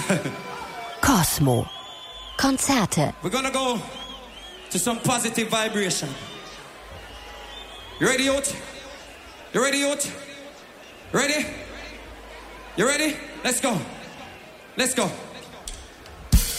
Cosmo. Konzerte. We're gonna go to some positive vibration. You ready, youth? You ready, youth? You ready? You ready? Let's go. Let's go.